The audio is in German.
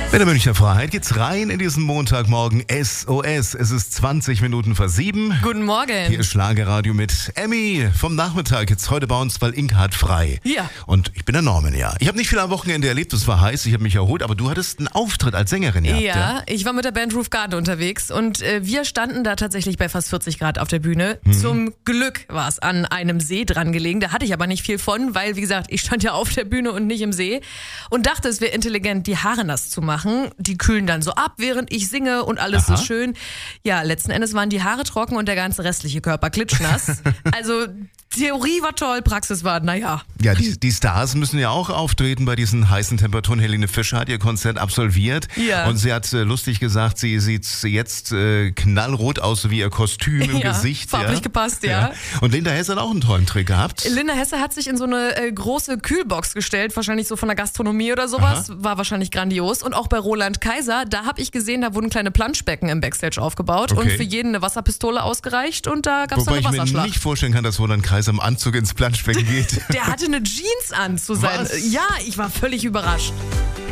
Mit der Münchner Freiheit geht's rein in diesen Montagmorgen SOS. Es ist 20 Minuten vor 7. Guten Morgen. Hier ist Schlagerradio mit Emmy vom Nachmittag. Jetzt heute bei uns, weil Inka hat frei. Ja. Und ich bin der Norman, ja. Ich habe nicht viel am Wochenende erlebt, es war heiß, ich habe mich erholt, aber du hattest einen Auftritt als Sängerin gehabt. Ja, ich war mit der Band Roof Garden unterwegs und wir standen da tatsächlich bei fast 40 Grad auf der Bühne. Zum Glück war es an einem See dran gelegen. Da hatte ich aber nicht viel von, weil, wie gesagt, ich stand ja auf der Bühne und nicht im See und dachte, es wäre intelligent, die Haare nass zu machen. Die kühlen dann so ab, während ich singe und alles ist schön. Ja, letzten Endes waren die Haare trocken und der ganze restliche Körper klitschnass. Also Theorie war toll, Praxis war, naja. Ja, die Stars müssen ja auch auftreten bei diesen heißen Temperaturen. Helene Fischer hat ihr Konzert absolviert. Ja. Und sie hat lustig gesagt, sie sieht jetzt knallrot aus, so wie ihr Kostüm im Gesicht. Farblich gepasst, ja. Und Linda Hesse hat auch einen tollen Trick gehabt. Linda Hesse hat sich in so eine große Kühlbox gestellt, wahrscheinlich so von der Gastronomie oder sowas. War wahrscheinlich grandios. Und auch bei Roland Kaiser, da habe ich gesehen, da wurden kleine Planschbecken im Backstage aufgebaut und für jeden eine Wasserpistole ausgereicht und da gab es dann eine Wobei ich Wasserschlacht. mir nicht vorstellen kann, dass Roland Kaiser im Anzug ins Planschbecken geht. Der hatte eine Jeans an zu sein. Was? Ja, ich war völlig überrascht.